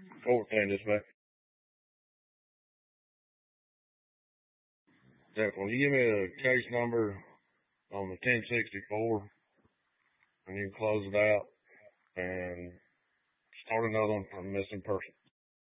Forward plan this way. Jack, will you give me the case number on the 1064 and you can close it out and start another one for a missing person?